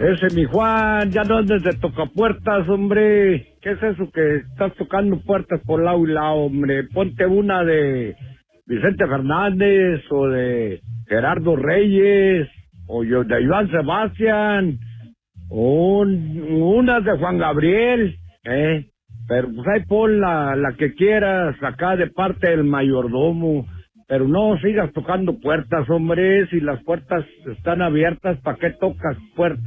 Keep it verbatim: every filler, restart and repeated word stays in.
Ese mi Juan, ya no andes de tocapuertas, hombre. ¿Qué es eso que estás tocando puertas por lado y lado, hombre? Ponte una de Vicente Fernández o de Gerardo Reyes o yo de Iván Sebastián o un, unas de Juan Gabriel, ¿eh? Pero pues ahí pon la, la que quieras acá de parte del mayordomo. Pero no sigas tocando puertas, hombre. Si las puertas están abiertas, ¿para qué tocas puertas?